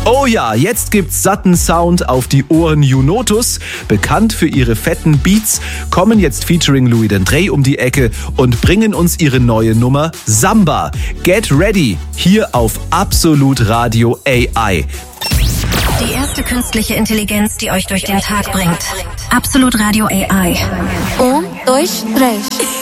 Oh ja, jetzt gibt's satten Sound auf die Ohren. Junotus, bekannt für ihre fetten Beats, kommen jetzt featuring Louis Dandré um die Ecke und bringen uns ihre neue Nummer Samba. Get ready, hier auf Absolut Radio AI. Die erste künstliche Intelligenz, die euch durch den Tag bringt. Absolut Radio AI. 1, 2, 3.